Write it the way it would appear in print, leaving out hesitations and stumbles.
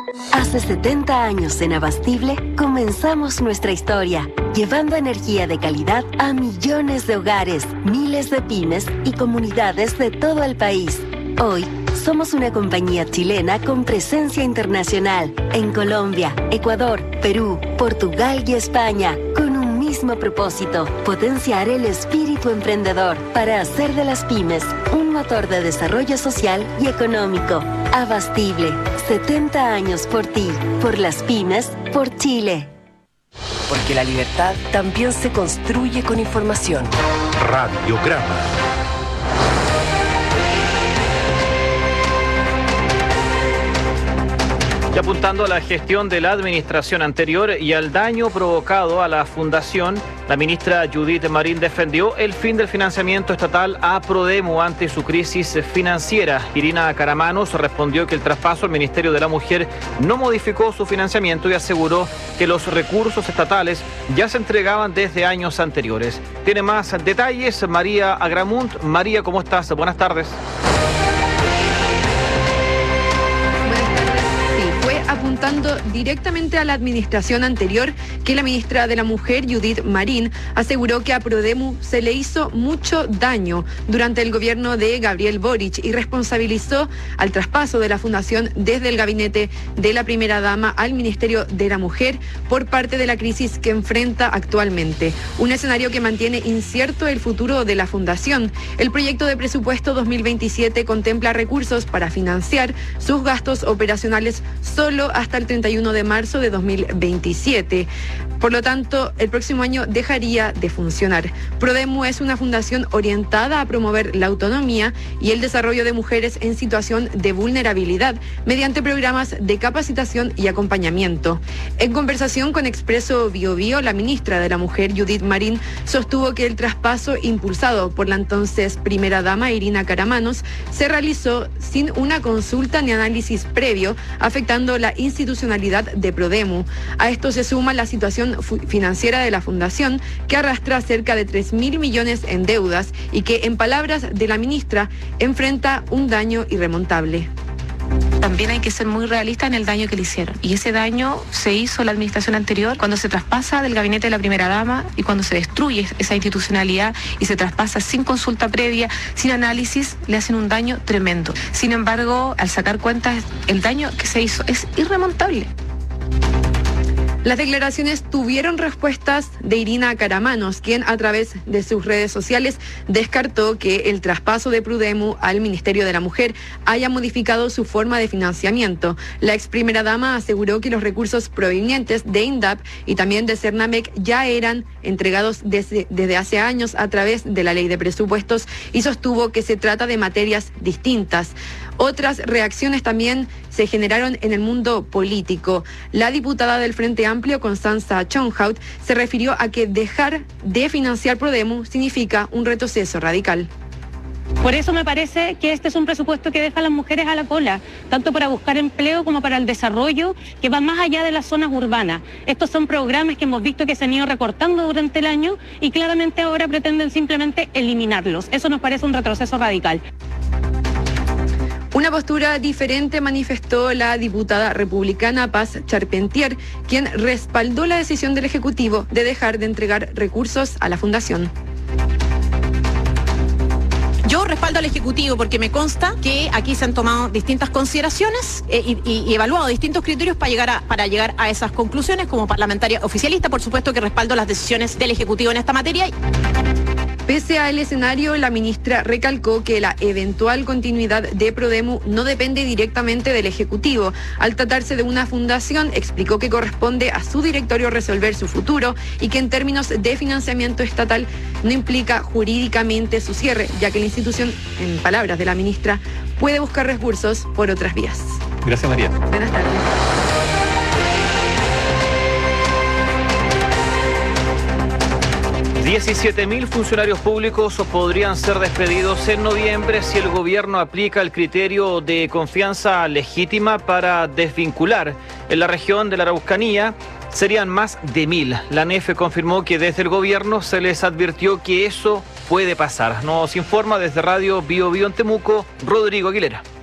Hace 70 años en Abastible comenzamos nuestra historia, llevando energía de calidad a millones de hogares, miles de pymes y comunidades de todo el país. Hoy, somos una compañía chilena con presencia internacional en Colombia, Ecuador, Perú, Portugal y España, con un mismo propósito: potenciar el espíritu emprendedor para hacer de las pymes un motor de desarrollo social y económico. Abastible, 70 años por ti, por las pymes, por Chile. Porque la libertad también se construye con información. Radiograma. Y apuntando a la gestión de la administración anterior y al daño provocado a la fundación, la ministra Judith Marín defendió el fin del financiamiento estatal a Prodemu ante su crisis financiera. Irina Caramanos respondió que el traspaso al Ministerio de la Mujer no modificó su financiamiento y aseguró que los recursos estatales ya se entregaban desde años anteriores. Tiene más detalles María Agramunt. María, ¿cómo estás? Buenas tardes. Apuntando directamente a la administración anterior, que la ministra de la Mujer, Judith Marín, aseguró que a Prodemu se le hizo mucho daño durante el gobierno de Gabriel Boric y responsabilizó al traspaso de la fundación desde el gabinete de la primera dama al Ministerio de la Mujer por parte de la crisis que enfrenta actualmente. Un escenario que mantiene incierto el futuro de la fundación. El proyecto de presupuesto 2027 contempla recursos para financiar sus gastos operacionales solo hasta el 31 de marzo de 2027. Por lo tanto, el próximo año dejaría de funcionar. Prodemu es una fundación orientada a promover la autonomía y el desarrollo de mujeres en situación de vulnerabilidad mediante programas de capacitación y acompañamiento. En conversación con Expreso Biobío, la ministra de la Mujer, Judith Marín, sostuvo que el traspaso impulsado por la entonces primera dama Irina Caramanos se realizó sin una consulta ni análisis previo, afectando la institucionalidad de Prodemu. A esto se suma la situación financiera de la fundación, que arrastra cerca de 3.000 millones en deudas y que, en palabras de la ministra, enfrenta un daño irremontable. También hay que ser muy realista en el daño que le hicieron. Y ese daño se hizo en la administración anterior, cuando se traspasa del gabinete de la primera dama y cuando se destruye esa institucionalidad y se traspasa sin consulta previa, sin análisis, le hacen un daño tremendo. Sin embargo, al sacar cuentas, el daño que se hizo es irremontable. Las declaraciones tuvieron respuestas de Irina Caramanos, quien a través de sus redes sociales descartó que el traspaso de Prodemu al Ministerio de la Mujer haya modificado su forma de financiamiento. La ex primera dama aseguró que los recursos provenientes de INDAP y también de Cernamec ya eran entregados desde hace años a través de la ley de presupuestos y sostuvo que se trata de materias distintas. Otras reacciones también se generaron en el mundo político. La diputada del Frente Amplio, Constanza Chonhaut, se refirió a que dejar de financiar Prodemu significa un retroceso radical. Por eso me parece que este es un presupuesto que deja a las mujeres a la cola, tanto para buscar empleo como para el desarrollo, que va más allá de las zonas urbanas. Estos son programas que hemos visto que se han ido recortando durante el año y claramente ahora pretenden simplemente eliminarlos. Eso nos parece un retroceso radical. Una postura diferente manifestó la diputada republicana Paz Charpentier, quien respaldó la decisión del Ejecutivo de dejar de entregar recursos a la Fundación. Yo respaldo al Ejecutivo porque me consta que aquí se han tomado distintas consideraciones y evaluado distintos criterios para llegar a esas conclusiones. Como parlamentaria oficialista, por supuesto que respaldo las decisiones del Ejecutivo en esta materia. Pese al escenario, la ministra recalcó que la eventual continuidad de Prodemu no depende directamente del Ejecutivo. Al tratarse de una fundación, explicó que corresponde a su directorio resolver su futuro y que en términos de financiamiento estatal no implica jurídicamente su cierre, ya que la institución, en palabras de la ministra, puede buscar recursos por otras vías. Gracias, María. Buenas tardes. 17.000 funcionarios públicos podrían ser despedidos en noviembre si el gobierno aplica el criterio de confianza legítima para desvincular. En la región de la Araucanía serían más de 1.000. La ANEF confirmó que desde el gobierno se les advirtió que eso puede pasar. Nos informa desde Radio Biobío en Temuco, Rodrigo Aguilera.